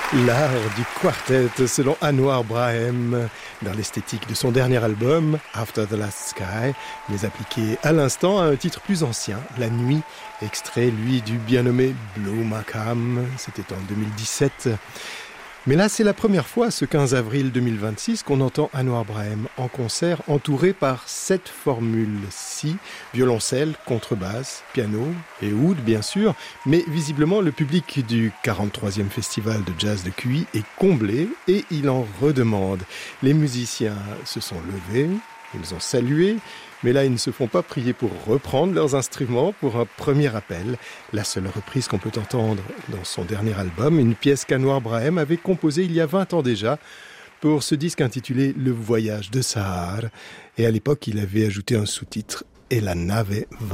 L'art du quartet selon Anwar Brahim dans l'esthétique de son dernier album After the Last Sky, mais appliqué à l'instant à un titre plus ancien, La Nuit, extrait lui du bien nommé Blue Makam, c'était en 2017. Mais là, c'est la première fois, ce 15 avril 2026, qu'on entend Anwar Brahim en concert entouré par 7 formules si, violoncelle, contrebasse, piano et oud bien sûr, mais visiblement le public du 43e festival de jazz de QI est comblé et il en redemande. Les musiciens se sont levés, ils ont salué, mais là ils ne se font pas prier pour reprendre leurs instruments pour un premier appel. La seule reprise qu'on peut entendre dans son dernier album, une pièce qu'Anwar Brahim avait composée il y a 20 ans déjà pour ce disque intitulé Le Voyage de Sahar. Et à l'époque il avait ajouté un sous-titre « Et la nave va ».